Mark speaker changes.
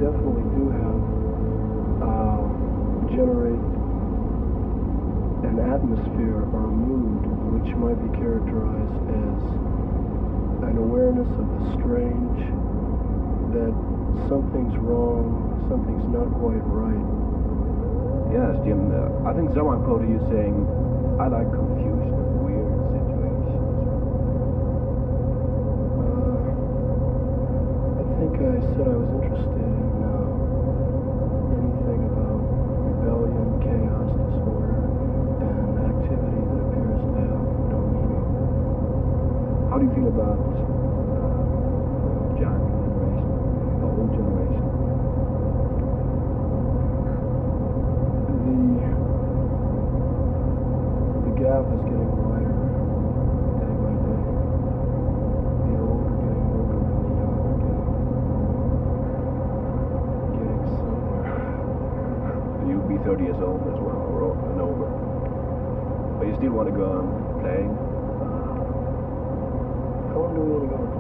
Speaker 1: definitely do have generate an atmosphere or a mood which might be characterized as an awareness of the strange, that something's wrong, something's not quite right.
Speaker 2: Yes, Jim. I think someone quoted you saying, "I like confusion and weird situations."
Speaker 1: I think I said I was interested in anything about rebellion, chaos, disorder, and activity that appears to have no meaning.
Speaker 2: How do you feel about Jack generation, the old generation?
Speaker 1: The gap is getting wider day by day. The old are getting older and the young are getting somewhere.
Speaker 2: You'll be 30 years old as well, or over. But you still want to go on playing?
Speaker 1: How long do we want to go?